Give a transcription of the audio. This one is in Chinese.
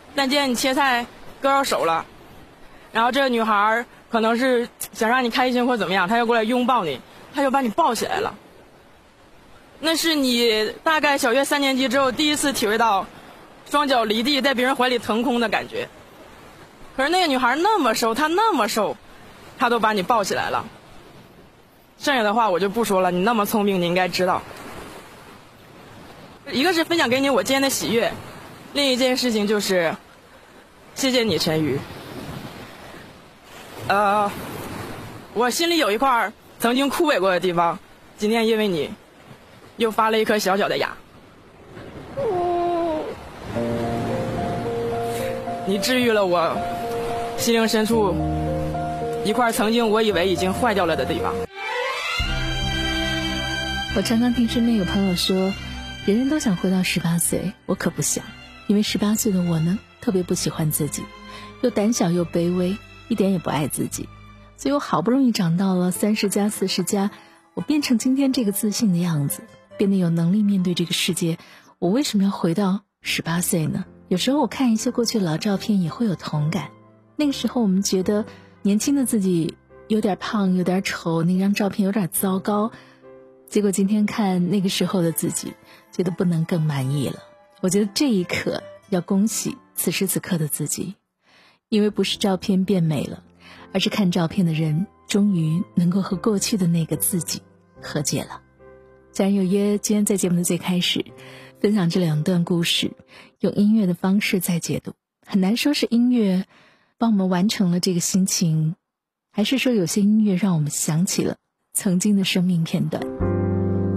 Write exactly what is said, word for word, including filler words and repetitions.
但见你切菜割着手了，然后这个女孩可能是想让你开心或怎么样，她就过来拥抱你，她就把你抱起来了。那是你大概小学三年级之后第一次体会到双脚离地在别人怀里腾空的感觉。可是那个女孩那么瘦，她那么瘦，她都把你抱起来了。剩下的话我就不说了，你那么聪明，你应该知道。一个是分享给你我今天的喜悦，另一件事情就是谢谢你陈宇。呃，我心里有一块曾经枯萎过的地方，今天因为你又发了一颗小小的芽。你治愈了我心灵深处一块曾经我以为已经坏掉了的地方。 我常常听身边有朋友说，人人都想回到十八岁，我可不想，因为十八岁的我呢，特别不喜欢自己，又胆小又卑微，一点也不爱自己，所以我好不容易长到了三十加四十加，我变成今天这个自信的样子，变得有能力面对这个世界，我为什么要回到十八岁呢？有时候我看一些过去的老照片也会有同感，那个时候我们觉得年轻的自己有点胖有点丑，那张照片有点糟糕，结果今天看那个时候的自己，觉得不能更满意了。我觉得这一刻要恭喜此时此刻的自己，因为不是照片变美了，而是看照片的人终于能够和过去的那个自己和解了。家人有约，今天在节目的最开始分享这两段故事，用音乐的方式在解读。很难说是音乐帮我们完成了这个心情，还是说有些音乐让我们想起了曾经的生命片段。